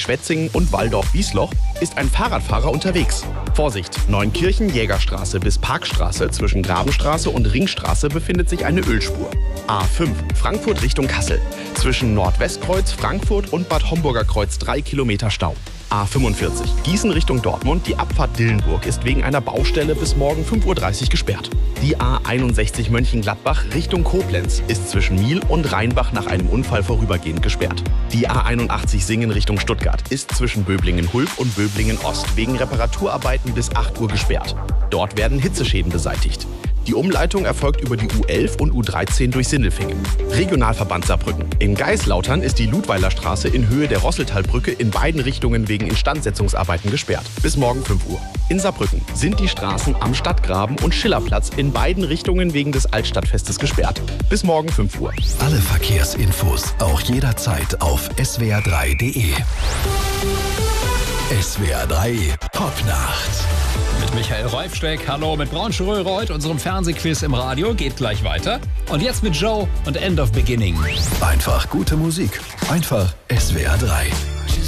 Schwetzingen und Walldorf-Wiesloch ist ein Fahrradfahrer unterwegs. Vorsicht, Neunkirchen, Jägerstraße bis Parkstraße zwischen Grabenstraße und Ringstraße befindet sich eine Ölspur. A5, Frankfurt Richtung Kassel. Zwischen Nordwestkreuz, Frankfurt und Bad Homburger Kreuz 3 Kilometer Stau. A45, Gießen Richtung Dortmund, die Abfahrt Dillenburg ist wegen einer Baustelle bis morgen 5:30 Uhr gesperrt. Die A61 Mönchengladbach Richtung Koblenz ist zwischen Miel und Rheinbach nach einem Unfall vorübergehend gesperrt. Die A81 Singen Richtung Stuttgart ist zwischen Böblingen-Hulb und Böblingen-Ost wegen Reparaturarbeiten bis 8 Uhr gesperrt. Dort werden Hitzeschäden beseitigt. Die Umleitung erfolgt über die U11 und U13 durch Sindelfingen. Regionalverband Saarbrücken. In Geislautern ist die Ludweiler Straße in Höhe der Rosseltalbrücke in beiden Richtungen wegen Instandsetzungsarbeiten gesperrt. Bis morgen 5 Uhr. In Saarbrücken sind die Straßen am Stadtgraben und Schillerplatz in beiden Richtungen wegen des Altstadtfestes gesperrt. Bis morgen 5 Uhr. Alle Verkehrsinfos auch jederzeit auf swr3.de. SWR 3 Popnacht. Mit Michael Reifsteck, hallo, mit Braunschweig-Reuth, unserem Fernsehquiz im Radio, geht gleich weiter. Und jetzt mit Joe und End of Beginning. Einfach gute Musik. Einfach SWR 3.